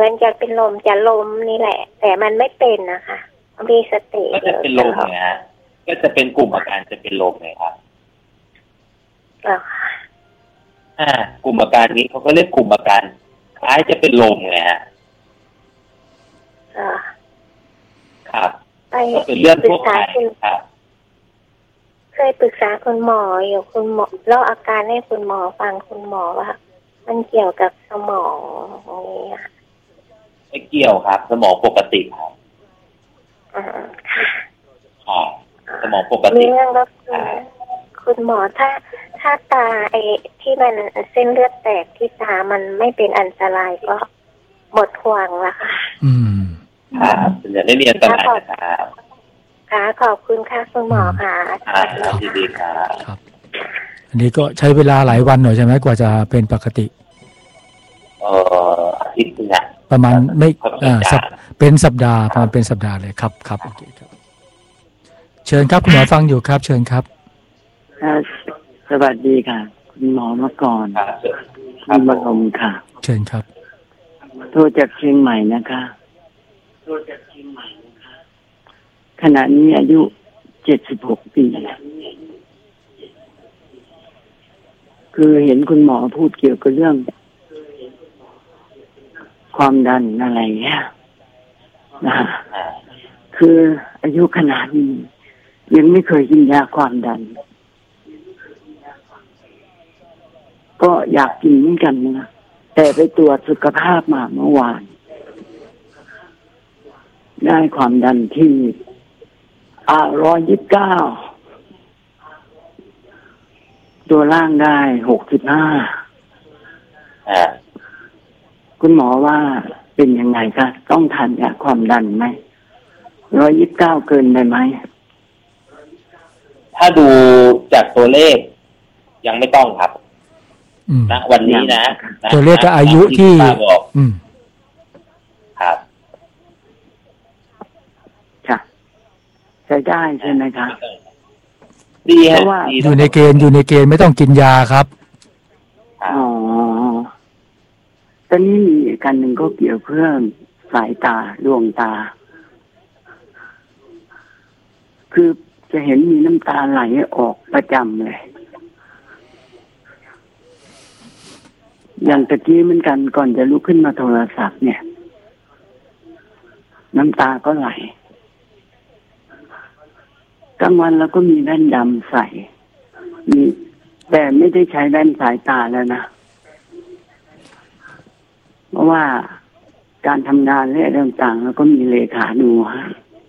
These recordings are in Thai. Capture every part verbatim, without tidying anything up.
มือนจะเป็นลมจะล้มนี่แหละแต่มันไม่เป็นนะคะมีสติก็จะเป็นลมไงฮะก็จะเป็นกลุ่มอาการจะเป็นลมไงครับอ๋อค่ะอ่ากลุ่มอาการนี้เขาก็เรียกกลุ่มอาการคล้ายจะเป็นลมไงฮะอ๋อครับก็เป็นเรื่องทั่วไปครับเคยปรึกษาคุณหมออยู่คุณหมอเล่าอาการให้คุณหมอฟังคุณหมอว่ามันเกี่ยวกับสมองนี่ค่ะไม่เกี่ยวครับสมองปกติครับอ๋อค่ะอ๋อสมองปกติเรื่องก็คือคุณหมอถ้าถ้าตาไอ้ที่มันเส้นเลือดแตกที่ตามันไม่เป็นอันตรายก็หมดห่วงแล้วค่ะอืมครับจะได้เรียนตลาดนะครับค่ะขอบคุณค่ะคุณหมอค่ะครับดีๆครับครับอันนี้ก็ใช้เวลาหลายวันหน่อยใช่ไหมกว่าจะเป็นปกติเอ่ออาทิตย์นึงอะประมาณไม่อ่าเป็นสัปดาห์ประมาณเป็นสัปดาห์เลยครับครับโอเคครับเชิญครับคุณหมอฟังอยู่ครับเชิญครับสวัสดีค่ะคุณหมอมาก่อนคุณบรมค่ะเชิญครับโทรจากเชียงใหม่นะคะโทรจากเชียงใหม่นะคะขณะนี้อายุเจ็ดสิบหกปีคือเห็นคุณหมอพูดเกี่ยวกับเรื่องความดันอะไรเงี้ยนะคืออายุขนาดนี้ยังไม่เคยกินยาความดันก็อยากกินเหมือนกันนะแต่ไปตรวจสุขภาพมาเมื่อวานได้ความดันที่อ่าร้อยยี่สิบเก้าตัวล่างได้หกสิบห้าคุณหมอว่าเป็นยังไงคะต้องทานยาความดันไหมร้อยยี่สิบเก้าเกินไปไหมถ้าดูจากตัวเลขยังไม่ต้องครับณวันนี้นะตัวเลขกับอายุที่อืมครับค่ะใช้ได้ใช่ไหมคะดีเพราะว่าอยู่ในเกณฑ์อยู่ในเกณฑ์ไม่ต้องกินยาครับอ๋อตอนนี้มีอีกการหนึ่งก็เกี่ยวเพื่อสายตาดวงตาคือจะเห็นมีน้ำตาไหลออกประจำเลยอย่างตะกี้เหมือนกันก่อนจะลุกขึ้นมาโทรศัพท์เนี่ยน้ำตาก็ไหลกลางวันเราก็มีแว่นดำใส่มีแต่ไม่ได้ใช้แว่นสายตาแล้วนะเพราะว่าการทำงานและเรื่องต่างแล้วก็มีเลขาดูให้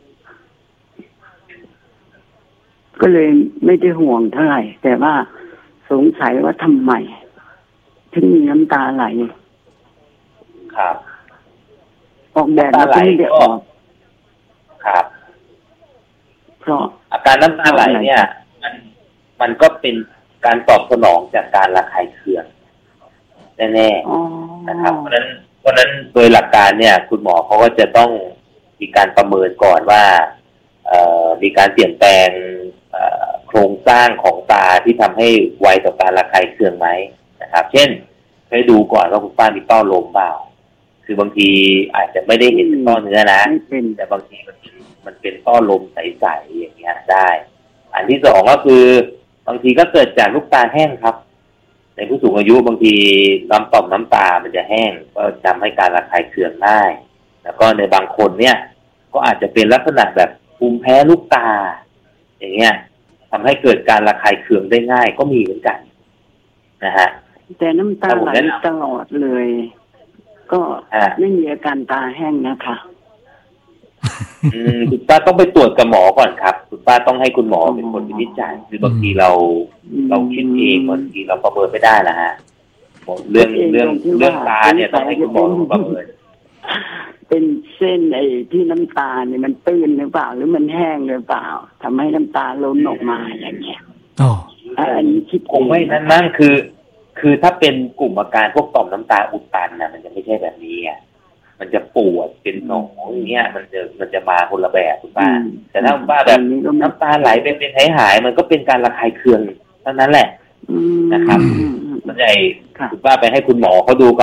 ก็เลยไม่ได้ห่วงเท่าไหร่แต่ว่าสงสัยว่าทำไมถึงมีน้ำตาไหลครับออกแดดแล้วก็ไม่ได้ออกครับเพราะอาการน้ำตาไหลเนี่ยมันมันก็เป็นการตอบสนองจากการระคายเคืองแน่ๆนะครับเพราะฉะนั้นเพราะฉะนั้นโดยหลักการเนี่ยคุณหมอเขาก็จะต้องมีการประเมินก่อนว่าเอ่อมีการเปลี่ยนแปลงโครงสร้างของตาที่ทำให้ไวต่อการระคายเคืองไหมนะครับเช่นให้ดูก่อนว่าคุณป้ามีต้อลมเปล่าคือบางทีอาจจะไม่ได้เห็นเป็นต้อเนื้อนะแต่บางทีมันมันเป็นต้อลมใสๆอย่างเงี้ยได้อันที่สองก็คือบางทีก็เกิดจากลูกตาแห้งครับในผู้สูงอายุบางทีน้ำต่อมน้ำตามันจะแห้งก็ทำให้การระคายเคืองได้แล้วก็ในบางคนเนี่ยก็อาจจะเป็นลักษณะแบบภูมิแพ้ลูกตาอย่างเงี้ยทำให้เกิดการระคายเคืองได้ง่ายก็มีเหมือนกันนะฮะแต่น้ำตาไหลตลอดเลยก็ไม่มีอาการตาแห้งนะคะอืมคุณป้าต้องไปตรวจกับหมอก่อนครับคุณป้าต้องให้คุณหมอเป็นคนวินิจฉัยคือบางทีเราเราคิดเองบางทีเราประเมินไม่ได้นะฮะเรื่องเรื่องเรื่องตาเนี่ยต้องให้คุณหมอประเมินเป็นเส้นไอ้ที่น้ำตาเนี่ยมันตื้นหรือเปล่าหรือมันแห้งหรือเปล่าทำให้น้ำตาล้นออกมาอย่างเงี้ยอ๋ออันนี้คิดคงไม่นั่นนั่นคือคือถ้าเป็นกลุ่มอาการพวกต่อมน้ำตาอุดตันนะมันจะไม่ใช่แบบนี้อ่ะมันจะปวดเป็นหนองอย่างเงี้ยมันจะมันจะมาคนละแบบคุณป้าแต่ถ้าคุณป้าแบบน้ำตาไหลเป็นเป็นหายหายมันก็เป็นการระคายเคืองเท่านั้นแหละนะครับส่วนใหญ่คุณป้าไปให้คุณหมอเขาดูก่อน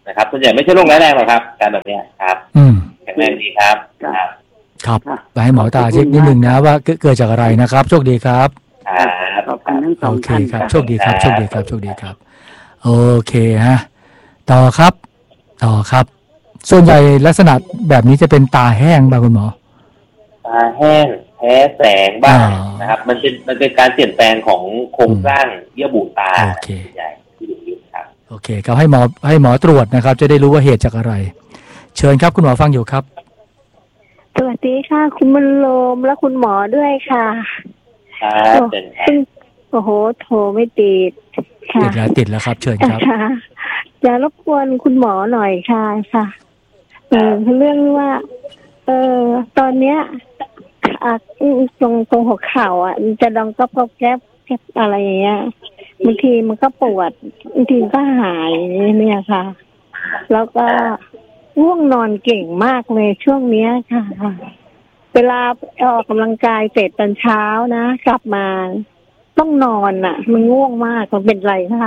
นะครับส่วนใหญ่ไม่ใช่โรคร้ายแรงหรอกครับการแบบนี้ครับอืมแข็งแรงดีครับครับครับไปให้หมอตาเช็คนิดนึงนะว่าเกิดจากอะไรนะครับโชคดีครับครับโอเคครับโชคดีครับโชคดีครับโชคดีครับโอเคฮะต่อครับต่อครับส่วนใหญ่ลักษณะแบบนี้จะเป็นตาแห้งบ้างคุณหมอตาแห้งแพ้แสงบ้างนะครับมันเป็นมันเป็นการเปลี่ยนแปลงของโครงสร้างเยื่อบุตาโอเคใหญ่ที่ดูอยู่ครับโอเคครับให้หมอให้หมอตรวจนะครับจะได้รู้ว่าเหตุจากอะไรเชิญครับคุณหมอฟังอยู่ครับสวัสดีค่ะคุณบรรลมและคุณหมอด้วยค่ะครับเป็นครับโอ้โหโทรไม่ติดค่ะติดแล้วติดแล้วครับเชิญครับจะรบกวนคุณหมอหน่อยค่ะค่ะเออเรื่องว่าเออตอนเนี้ยอ่ะตรงตรงหัวเข่าอ่ะมันจะดองก็พบแก๊บแก๊บอะไรอย่างเงี้ยบางทีมันก็ปวดบางทีก็หายเนี่ยค่ะแล้วก็ง่วงนอนเก่งมากเลยช่วงเนี้ยค่ะเวลาออกกำลังกายเสร็จตอนเช้านะกลับมาต้องนอนอ่ะมันง่วงมากมันเป็นไรคะ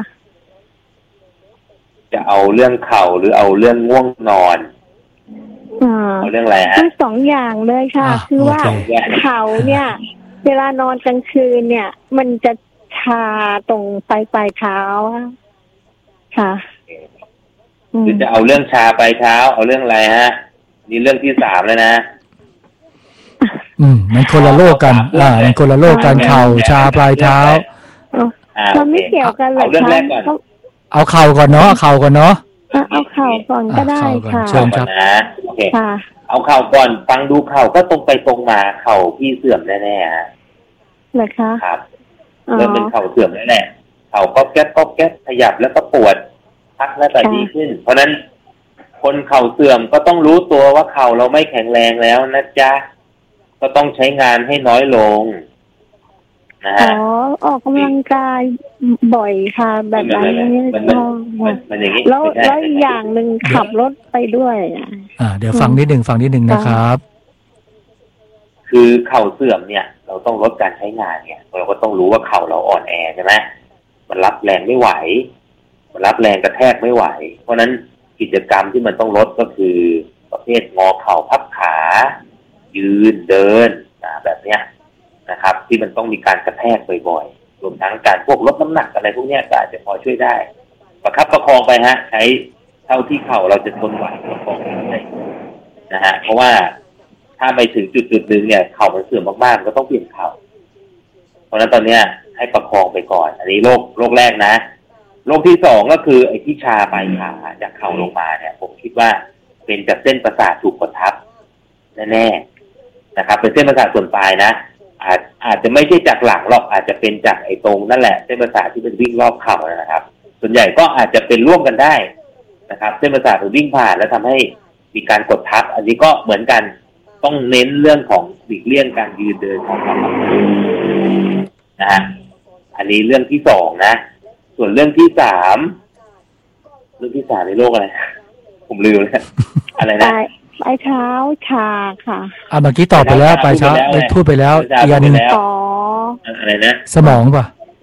จะเอาเรื่องเข่าหรือเอาเรื่องง่วงนอนเอาเรื่องอะไรฮะทั้งสองอย่างเลยค่ะคือว่าเข่าเนี่ยเวลานอนกลางคืนเนี่ยมันจะชาตรงปลายปลายเท้าค่ะหรือจะเอาเรื่องชาปลายเท้าเอาเรื่องอะไรฮะนี่เรื่องที่สามแล้วนะอืมมันคนละโรคกันอ่ามันคนละโรคกันเข่าชาปลายเท้ามันไม่เกี่ยวกันเลยเอาเรื่องแรกก่อนเอาเข่าก่อนเนาะเข่าก่อนเนาะเอาเข่าก่อนก็ได้ค่ะเชิญครับนะโอเคเอาเข่าก่อนฟังดูเข่าก็ตรงไปตรงมาเข่าพี่เสื่อมแน่ๆฮะเหรอคะครับเริ่มเป็นเข่าเสื่อมแน่ๆเข่าก็แก๊บก็แก๊บขยับแล้วก็ปวดพักแล้วแต่ดีขึ้นเพราะนั้นคนเข่าเสื่อมก็ต้องรู้ตัวว่าเข่าเราไม่แข็งแรงแล้วนะจ๊ะก็ต้องใช้งานให้น้อยลงนะฮะอ๋อออกกำลังกายบ่อยค่ะแบบนั้นมันมันอย่างนี้แล้วแล้วอย่างหนึ่งขับรถไปด้วยอ่าเดี๋ยวฟังนิดหนึ่งฟังนิดหนึ่งนะครับคือเข่าเสื่อมเนี่ยเราต้องลดการใช้งานเนี่ยเราก็ต้องรู้ว่าเข่าเราอ่อนแอใช่ไหมมันรับแรงไม่ไหวมันรับแรงกระแทกไม่ไหวเพราะนั้นกิจกรรมที่มันต้องลดก็คือประเภทงอเข่าพับขายืนเดินนะแบบเนี้ยนะครับที่มันต้องมีการกระแทกบ่อยๆรวมทั้งการพวกลดน้ำหนักอะไรพวกนี้ก็อาจจะพอช่วยได้ประคับประคองไปฮะใช้เท่าที่เข่าเราจะทนไหวประคองได้นะฮะเพราะว่าถ้าไปถึงจุดจุดหนึ่งเนี่ยเข่ามันเสื่อมมากๆก็ต้องเปลี่ยนเข่าเพราะฉะนั้นตอนเนี้ยให้ประคองไปก่อนอันนี้โรคโรคแรกนะโรคที่สองก็คือไอ้ที่ชาปลายขาจากเข่าลงมาเนี่ยผมคิดว่าเป็นจากเส้นประสาทถูกกดทับแน่ๆนะครับเป็นเส้นประสาทส่วนปลายนะอาจอาจจะไม่ใช่จากหลังหรอกอาจจะเป็นจากไอ้ตรงนั่นแหละเส้นประสาทที่มันวิ่งรอบเข่านะครับส่วนใหญ่ก็อาจจะเป็นร่วมกันได้นะครับเส้นประสาทมันวิ่งผ่านแล้วทำให้มีการกดทับอันนี้ก็เหมือนกันต้องเน้นเรื่องของหลีกเลี่ยงการยืนเดินของเรานะฮะอันนี้เรื่องที่สองนะส่วนเรื่องที่สามเรื่องที่สามในโลกอะไรผมลืมแล้วอะไรนะปลายเท้าชาค่ะอ่ะเมื่อกี้ตอบไปแล้วปลายเท้าพูดไปแล้วอีกอันนึงอ๋ออะไรนะสมองป่ะ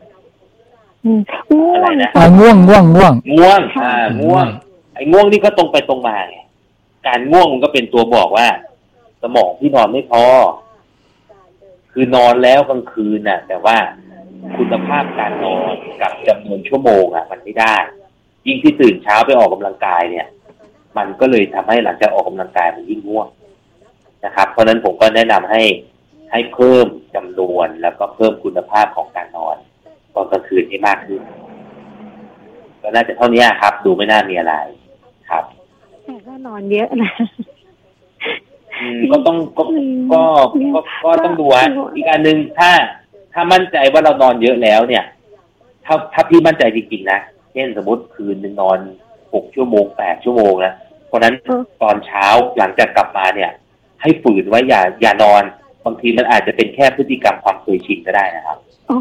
ง่วงอ่ะง่วงง่วงง่วงง่วงอ่าง่วงไอ้ง่วงนี่ก็ตรงไปตรงมาไงการง่วงมันก็เป็นตัวบอกว่าสมองที่นอนไม่พอคือนอนแล้วกลางคืนน่ะแต่ว่าคุณภาพการนอนกับจำนวนชั่วโมงอ่ะมันไม่ได้ยิ่งที่ตื่นเช้าไปออกกำลังกายเนี่ยมันก็เลยทำให้หลังจากออกกำลังกายมันยิ่งง่วงนะครับเพราะฉะนั้นผมก็แนะนำให้ให้เพิ่มจำนวนแล้วก็เพิ่มคุณภาพของการนอนตอนกลางคืนให้มากขึ้นก็น่าจะเท่านี้ครับดูไม่น่ามีอะไรครับแต่ก็นอนเยอะนะก็ต้องก็ก็ก็ก็ต้องดูฮะอีกอันนึงถ้าถ้ามั่นใจว่าเรานอนเยอะแล้วเนี่ยถ้าถ้าพี่มั่นใจจริงๆนะเช่นสมมติคืนนึงนอนหกชั่วโมงแปดชั่วโมงนะเพราะนั้นตอนเช้าหลังจากกลับมาเนี่ยให้ฝืนไว้อย่าอย่านอนบางทีมันอาจจะเป็นแค่พฤติกรรมความเคยชินก็ได้นะครับ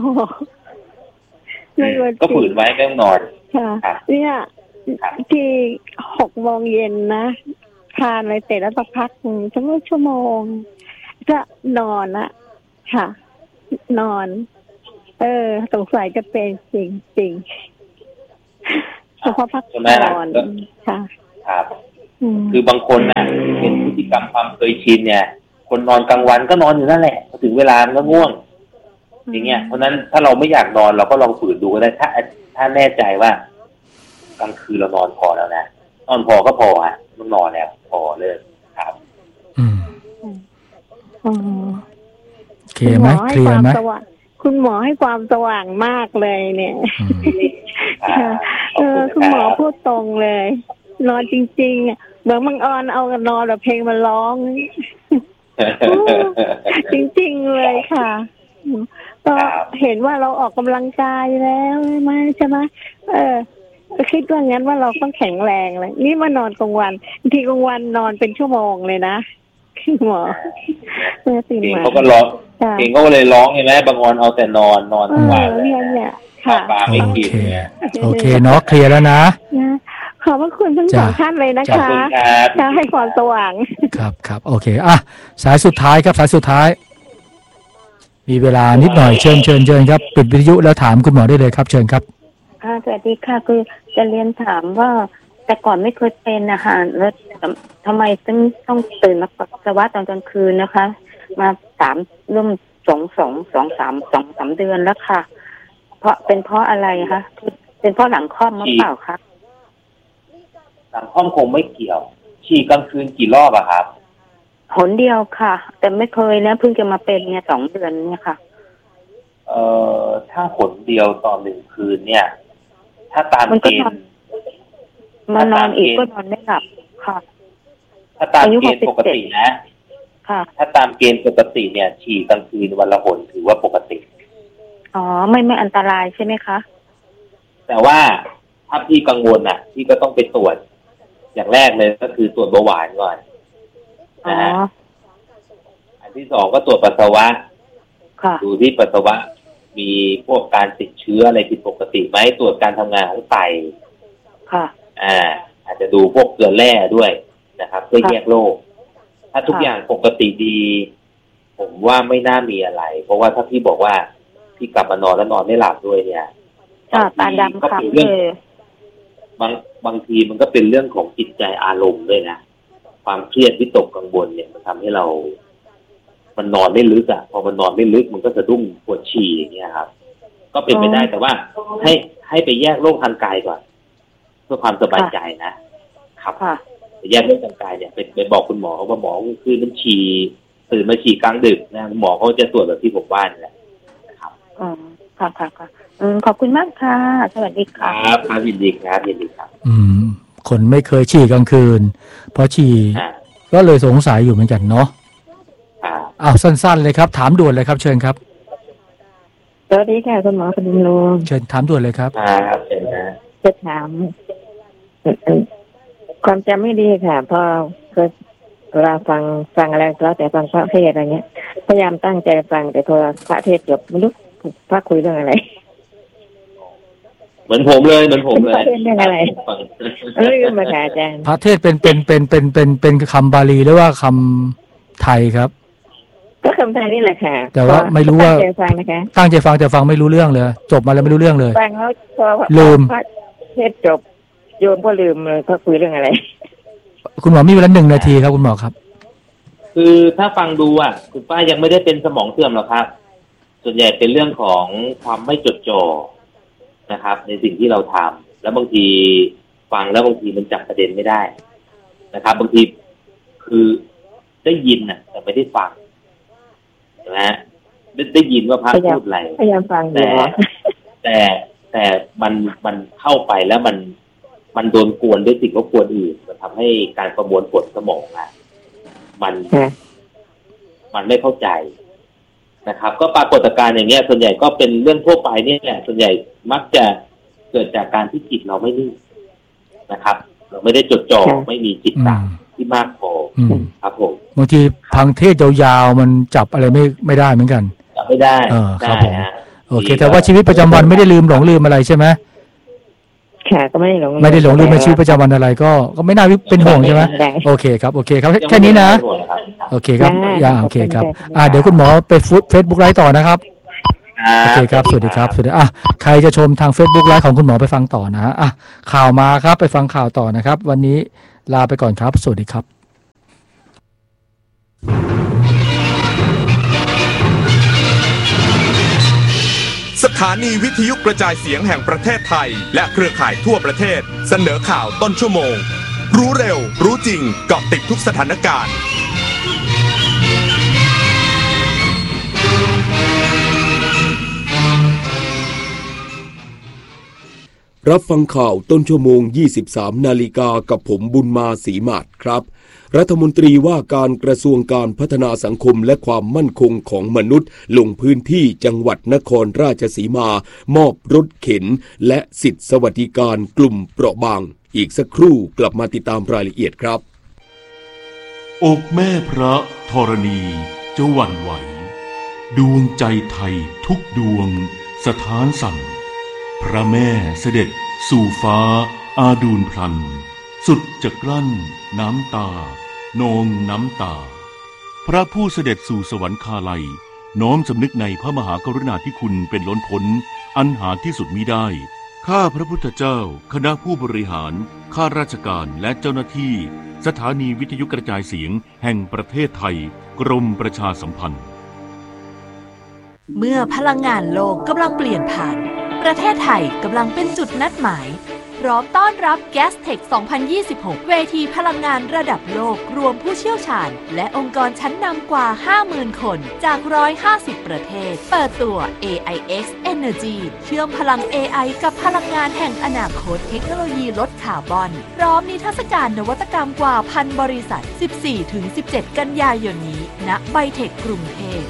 ก็ฝืนไว้ไม่ต้องนอนค่ะเนี่ยที่หกโมงเย็นนะทานอะไรเสร็จแล้วสักพักหนึ่งชั่วโมงชั่วโมงจะนอนละค่ะนอนเออสงสัยจะเป็นจริงจริงเพราะพักนอนค่ะครับ คือบางคนน่ะเป็นพฤติกรรมความเคยชินเนี่ยคนนอนกลางวันก็นอนอยู่นั่นแหละพอถึงเวลามันก็ง่วงอย่างเงี้ยเพราะนั้นถ้าเราไม่อยากนอนเราก็ลองฝืนดูก็ได้ถ้าถ้าแน่ใจว่ากลางคืนเรานอนพอแล้วนะนอนพอก็พอฮะมันนอนแล้วพอเลยครับอืมอ๋อเคลียร์ไหมเคลียร์ไหมคุณหมอให้ความสว่างมากเลยเนี่ยเออคุณหมอพูดตรงเลยนอนจริงๆเหมือนมังออนเอากันนอนแบบเพลงมันร้องจริงๆเลยค่ะก็เห็นว่าเราออกกำลังกายแล้วไหมใช่ไหมเออคิดว่างั้นว่าเราต้องแข็งแรงเลยนี่มานอนกลางวันทีกลางวันนอนเป็นชั่วโมงเลยนะหมอเมื่อตื่นมาเขาก็ร้องเองก็เลยร้องเห็นไหมบางวันเอาแต่นอนนอนทั้งวันเลยค่ะปลาไม่กินเนี่ยโอเคเนาะเคลียร์แล้วนะขอบพระคุณทั้งสองท่านเลยนะคะจะให้ความสว่างครับครับโอเคอ่ะสายสุดท้ายครับสายสุดท้ายมีเวลานิดหน่อยเชิญเชิญเชิญครับปิดวิทยุแล้วถามคุณหมอได้เลยครับเชิญครับสวัสดีค่ะคือจะเรียนถามว่าแต่ก่อนไม่เคยเป็นนะคะแล้วทำไมต้องต้องตื่นมาปัสสาวะตอนกลางคืนนะคะมาสามร่วมสองสองสองสามสองสามเดือนแล้วค่ะเพราะเป็นเพราะอะไรคะเป็นเพราะหลังคลอดมั้งเปล่าคะหลังคลอดคงไม่เกี่ยวฉี่กลางคืนกี่รอบอะครับหนเดียวค่ะแต่ไม่เคยนะเพิ่งจะมาเป็นเนี่ยสองเดือนเนี่ยค่ะเอ่อถ้าหนเดียวต่อหนึ่งคืนเนี่ยถ้าตามเกณฑ์มานอนอีกก็นอนไม่หลับค่ะถ้าตามเกณฑ์ปกตินะค่ะถ้าตามเกณฑ์ปกติเนี่ยฉี่กลางคืนวันละหนถือว่าปกติอ๋อไม่ไม่อันตรายใช่ไหมคะแต่ว่าถ้าพี่กังวลน่ะพี่ก็ต้องไปตรวจอย่างแรกเลยก็คือตรวจเบาหวานก่อนนะฮะอันที่สองก็ตรวจปัสสาวะดูที่ปัสสาวะมีพวกการติดเชื้ออะไรผิดปกติไหมตรวจการทำงานของไตค่ะอ่าอาจจะดูพวกเกลือแร่ด้วยนะครับเพื่อแยกโรคถ้าทุกอย่างปกติดีผมว่าไม่น่ามีอะไรเพราะว่าถ้าพี่บอกว่าพี่กลับมานอนแล้วนอนไม่หลับด้วยเนี่ยตาดำค่ะบางบางทีมันก็เป็นเรื่องของจิตใจอารมณ์ด้วยนะความเครียดวิตกกังวลเนี่ยมันทำให้เรามันนอนไม่ลึกอ่ะพอมันนอนไม่ลึกมันก็สะดุ้งปวดฉี่อย่างเงี้ยครับก็เป็นไปได้แต่ว่าให้ให้ไปแยกโรคทางกายก่อนเพื่อความสบายใจนะครับไปแยกโรคทางกายเนี่ยไปไปบอกคุณหมอเขาว่าหมอคือมันฉี่ตื่นมาฉี่กลางดึกนะหมอเขาจะตรวจแบบที่ผมว่านี่แหละนะครับอ๋อค่ะค่ะค่ะอืมขอบคุณมากค่ะสวัสดีค่ะครับครับยินดีครับยินดีครับอืมคนไม่เคยฉี่กลางคืนเพราะฉี่ก็เลยสงสัยอยู่เหมือนกันเนาะอ้าวสั้นๆเลยครับถามด่วนเลยครับเชิญครับสวัสดีค่ะคุณหมอพดุงรงค์เชิญถามด่วนเลยครับครับเชิญนะจะถามความจำไม่ดีค่ะพอเคยเวลาฟังฟังอะไรแล้วแต่ฟังพระเทศอะไรเงี้ยพยายามตั้งใจฟังแต่พอพระเทศจบไม่รู้พระคุยเรื่องอะไรเหมือนผมเลยเหมือนผมเลยเรื่องอะไรเรื่องมาค่ะอาจารย์พระเทศเป็นเป็นเป็นเป็นเป็นเป็นคำบาลีหรือว่าคำไทยครับก็คำไทยนี่แหละค่ะแต่ว่าไม่รู้ว่าตั้งใจฟังนะคะตั้งใจฟังแต่ฟังไม่รู้เรื่องเลยจบมาแล้วไม่รู้เรื่องเลยฟังแล้วพอลืมพระเทศจบโยมก็ลืมเลยเขาคุยเรื่องอะไรคุณหมอมีเวลาหนึ่งนาทีครับคุณหมอครับคือถ้าฟังดูอ่ะคุณป้ายังไม่ได้เป็นสมองเสื่อมหรอกครับส่วนใหญ่เป็นเรื่องของความไม่จดจ่อนะครับในสิ่งที่เราทำแล้วบางทีฟังแล้วบางทีมันจับประเด็นไม่ได้นะครับบางทีคือได้ยินน่ะแต่ไม่ได้ฟังนะฮะได้ได้ยินว่าพระพูดอะไรพยายามฟังแต่แต่แต่มันมันเข้าไปแล้วมันมันโดนกวนด้วยสิ่งรบกวนอื่นมันทำให้การประมวลผลสมองอ่ะมันมันไม่เข้าใจนะครับก็ปรากฏการณ์อย่างเงี้ยส่วนใหญ่ก็เป็นเรื่องทั่วไปนี่แหละส่วนใหญ่มักจะเกิดจากการที่จิตเราไม่นิ่งนะครับเราไม่ได้จดจ่อไม่มีจิตตามที่มากพอครับผมบางทีพังเทศยาวๆมันจับอะไรไม่ไม่ได้เหมือนกันจับไม่ได้เออครับผมโอเคแต่ว่าชีวิตประจำวันไม่ได้ลืมหลงลืมอะไรใช่ไหมค่ะก็ไม่ได้หลงไม่ได้หลงลืมในชีวิตประจำวันอะไรก็ก็ไม่น่าเป็นห่วงใช่ไหมโอเคครับโอเคครับแค่นี้นะโอเคครับย่าโอเคครับอ่าเดี๋ยวคุณหมอไปเฟซบุ๊กไลฟ์ต่อนะครับโอเคครับสวัสดีครับสวัสดีอ่ะใครจะชมทาง Facebook ไลฟ์ของคุณหมอไปฟังต่อนะอ่ะข่าวมาครับไปฟังข่าวต่อนะครับวันนี้ลาไปก่อนครับสวัสดีครับสถานีวิทยุกระจายเสียงแห่งประเทศไทยและเครือข่ายทั่วประเทศเสนอข่าวต้นชั่วโมงรู้เร็วรู้จริงเกาะติดทุกสถานการณ์รับฟังข่าวต้นชั่วโมง ยี่สิบสาม นาฬิกากับผมบุญมาศรีมาศครับรัฐมนตรีว่าการกระทรวงการพัฒนาสังคมและความมั่นคงของมนุษย์ลงพื้นที่จังหวัดนครราชสีมามอบรถเข็นและสิทธิสวัสดิการกลุ่มเปราะบางอีกสักครู่กลับมาติดตามรายละเอียดครับอกแม่พระธรณีจะหวั่นไหวดวงใจไทยทุกดวงสถานสั่นพระแม่เสด็จสู่ฟ้าอาดูลพลันสุดจะกลั้นน้ำตานองน้ำตาพระผู้เสด็จสู่สวรรคาลัยน้อมสำนึกในพระมหากรุณาธิคุณเป็นล้นพ้นอันหาที่สุดมิได้ข้าพระพุทธเจ้าคณะผู้บริหารข้าราชการและเจ้าหน้าที่สถานีวิทยุกระจายเสียงแห่งประเทศไทยกรมประชาสัมพันธ์เมื่อพลังงานโลกกำลังเปลี่ยนผ่านประเทศไทยกำลังเป็นจุดนัดหมายพร้อมต้อนรับ Gastech สองพันยี่สิบหก เวทีพลังงานระดับโลกรวมผู้เชี่ยวชาญและองค์กรชั้นนำกว่า ห้าหมื่น คนจากหนึ่งร้อยห้าสิบประเทศเปิดตัว เอ ไอ เอ็กซ์ Energy เชื่อมพลัง เอ ไอ กับพลังงานแห่งอนาคตเทคโนโลยีลดคาร์บอนพร้อมนิทรรศการนวัตกรรมกว่าพันบริษัท สิบสี่ถึงสิบเจ็ด กันยายนนี้ณไบเทคกรุงเทพ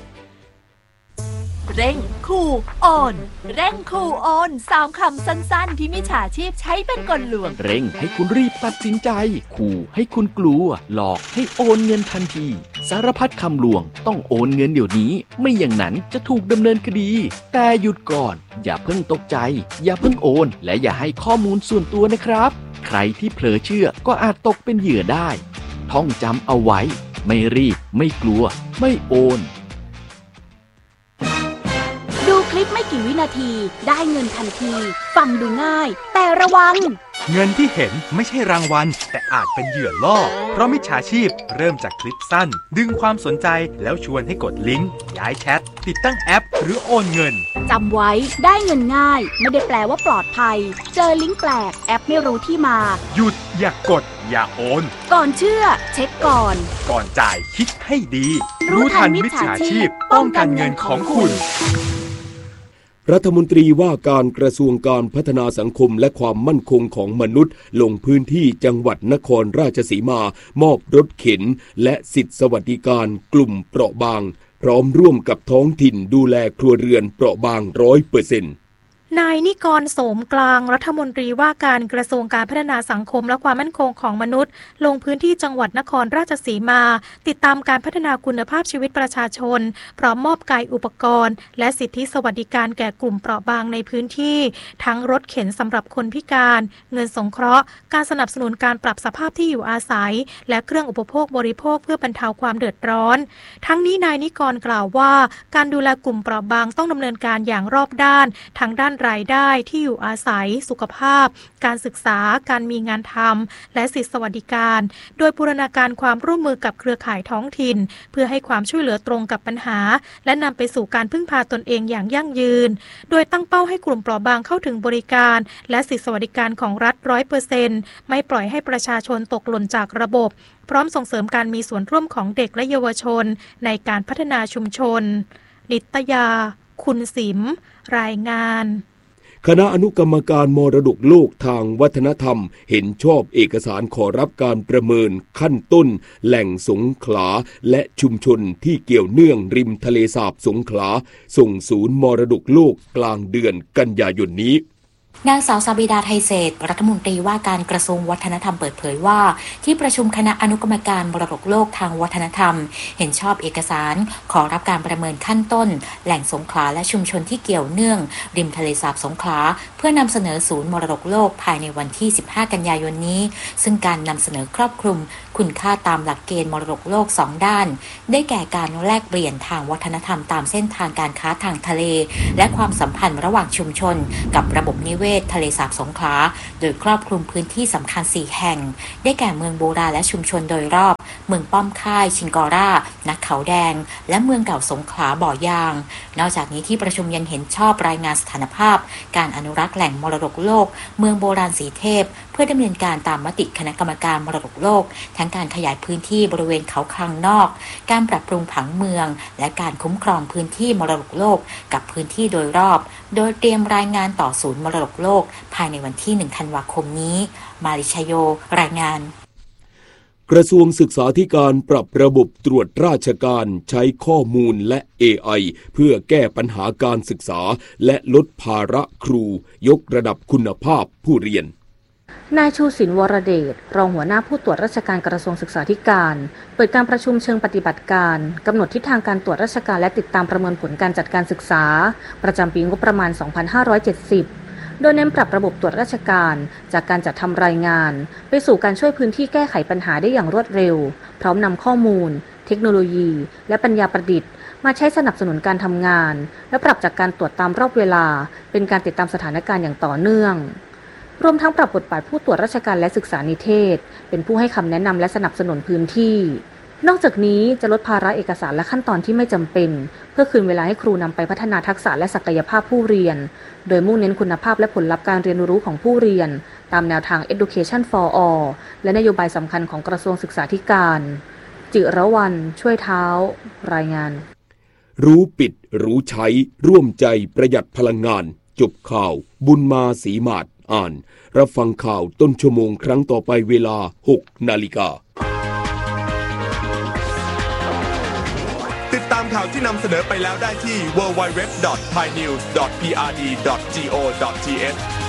เร่งคูโอนเร่งคูโอนสามคำสั้นๆที่มิจฉาชีพใช้เป็นกลลวงเร่งให้คุณรีบตัดสินใจขู่ให้คุณกลัวหลอกให้โอนเงินทันทีสารพัดคำลวงต้องโอนเงินเดี๋ยวนี้ไม่อย่างนั้นจะถูกดำเนินคดีแต่หยุดก่อนอย่าเพิ่งตกใจอย่าเพิ่งโอนและอย่าให้ข้อมูลส่วนตัวนะครับใครที่เผลอเชื่อก็อาจตกเป็นเหยื่อได้ท่องจำเอาไว้ไม่รีบไม่กลัวไม่โอนดูคลิปไม่กี่วินาทีได้เงินทันทีฟังดูง่ายแต่ระวังเงินที่เห็นไม่ใช่รางวัลแต่อาจเป็นเหยื่อล่อเพราะมิจฉาชีพเริ่มจากคลิปสั้นดึงความสนใจแล้วชวนให้กดลิงก์ย้ายแชทติดตั้งแอปหรือโอนเงินจำไว้ได้เงินง่ายไม่ได้แปลว่าปลอดภัยเจอลิงก์แปลกแอปไม่รู้ที่มาหยุดอย่ากดอย่าโอนก่อนเชื่อเช็คก่อนก่อนจ่ายคิดให้ดีรู้ทันมิจฉาชีพป้องกันเงินของคุณรัฐมนตรีว่าการกระทรวงการพัฒนาสังคมและความมั่นคงของมนุษย์ลงพื้นที่จังหวัดนครราชสีมามอบรถเข็นและสิทธิสวัสดิการกลุ่มเปราะบางพร้อมร่วมกับท้องถิ่นดูแลครัวเรือนเปราะบาง ร้อยเปอร์เซ็นต์นายนิกรโสมกลางรัฐมนตรีว่าการกระทรวงการพัฒนาสังคมและความมั่นคงของมนุษย์ลงพื้นที่จังหวัดนครราชสีมาติดตามการพัฒนาคุณภาพชีวิตประชาชนพร้อมมอบไก่อุปกรณ์และสิทธิสวัสดิการแก่กลุ่มเปราะบางในพื้นที่ทั้งรถเข็นสำหรับคนพิการเงินสงเคราะห์การสนับสนุนการปรับสภาพที่อยู่อาศัยและเครื่องอุปโภคบริโภคเพื่อบรรเทาความเดือดร้อนทั้งนี้นายนิกรกล่าวว่าการดูแลกลุ่มเปราะบางต้องดำเนินการอย่างรอบด้านทั้งด้านรายได้ที่อยู่อาศัยสุขภาพการศึกษาการมีงานทำและสิทธิสวัสดิการโดยบูรณาการความร่วมมือกับเครือข่ายท้องถิ่นเพื่อให้ความช่วยเหลือตรงกับปัญหาและนำไปสู่การพึ่งพาตนเองอย่างยั่งยืนโดยตั้งเป้าให้กลุ่มเปราะบางเข้าถึงบริการและสิทธิสวัสดิการของรัฐ ร้อยเปอร์เซ็นต์ ไม่ปล่อยให้ประชาชนตกหล่นจากระบบพร้อมส่งเสริมการมีส่วนร่วมของเด็กและเยาวชนในการพัฒนาชุมชนนิตยาคุณสิมรายงานคณะอนุกรรมการมรดกโลกทางวัฒนธรรมเห็นชอบเอกสารขอรับการประเมินขั้นต้นแหล่งสงขลาและชุมชนที่เกี่ยวเนื่องริมทะเลสาบสงขลาส่งศูนย์มรดกโลกกลางเดือนกันยายนนี้นางสาวซาบิดาไทยเศรษฐ์รัฐมนตรีว่าการกระทรวงวัฒนธรรมเปิดเผยว่าที่ประชุมคณะอนุกรรมการมรดกโลกทางวัฒนธรรมเห็นชอบเอกสารขอรับการประเมินขั้นต้นแหล่งสงขลาและชุมชนที่เกี่ยวเนื่องริมทะเลสาบสงขลาเพื่อนำเสนอศูนย์มรดกโลกภายในวันที่สิบห้ากันยายนนี้ซึ่งการนำเสนอครอบคลุมคุณค่าตามหลักเกณฑ์มรดกโลกสองด้านได้แก่การแลกเปลี่ยนทางวัฒนธรรมตามเส้นทางการค้าทางทะเลและความสัมพันธ์ระหว่างชุมชนกับระบบนิเวศทะเลสาบสงขลาโดยครอบคลุมพื้นที่สำคัญสี่แห่งได้แก่เมืองโบราณและชุมชนโดยรอบเมืองป้อมค่ายชิงกอร่านักเขาแดงและเมืองเก่าสงขลาบ่อยางนอกจากนี้ที่ประชุมยังเห็นชอบรายงานสถานภาพการอนุรักษ์แหล่งมรดกโลกเมืองโบราณสีเทพเพื่อดำเนินการตามมติคณะกรรมการมรดกโลกทั้งการขยายพื้นที่บริเวณเขาคลังนอกการปรับปรุงผังเมืองและการคุ้มครองพื้นที่มรดกโลกกับพื้นที่โดยรอบโดยเตรียมรายงานต่อศูนย์มรดกโลกภายในวันที่หนึ่งธันวาคมนี้มาริชโยรายงานกระทรวงศึกษาธิการปรับระบบตรวจราชการใช้ข้อมูลและ เอ ไอ เพื่อแก้ปัญหาการศึกษาและลดภาระครูยกระดับคุณภาพผู้เรียนนายชูศิลป์วรเดชรองหัวหน้าผู้ตรวจราชการกระทรวงศึกษาธิการเปิดการประชุมเชิงปฏิบัติการกำหนดทิศทางการตรวจราชการและติดตามประเมินผลการจัดการศึกษาประจำปีงบประมาณ สองพันห้าร้อยเจ็ดสิบโดยเน้นปรับระบบตรวจราชการจากการจัดทำรายงานไปสู่การช่วยพื้นที่แก้ไขปัญหาได้อย่างรวดเร็วพร้อมนำข้อมูลเทคโนโลยีและปัญญาประดิษฐ์มาใช้สนับสนุนการทำงานและปรับจากการตรวจตามรอบเวลาเป็นการติดตามสถานการณ์อย่างต่อเนื่องรวมทั้งปรับบทบาทผู้ตรวจราชการและศึกษานิเทศเป็นผู้ให้คำแนะนำและสนับสนุนพื้นที่นอกจากนี้จะลดภาระเอกสารและขั้นตอนที่ไม่จำเป็นเพื่อคืนเวลาให้ครูนำไปพัฒนาทักษะและศักยภาพผู้เรียนโดยมุ่งเน้นคุณภาพและผลลัพธ์การเรียนรู้ของผู้เรียนตามแนวทาง Education for All และนโยบายสำคัญของกระทรวงศึกษาธิการจิรวรรณช่วยเท้ารายงานรู้ปิดรู้ใช้ร่วมใจประหยัดพลังงานจบข่าวบุญมาศรีมาศอ่านรับฟังข่าวต้นชั่วโมงครั้งต่อไปเวลา หกนาฬิกาติดตามข่าวที่นำเสนอไปแล้วได้ที่ ดับเบิลยู ดับเบิลยู ดับเบิลยู ดอท ไทยนิวส์ ดอท พี อาร์ ดี ดอท จี โอ ดอท ที เอช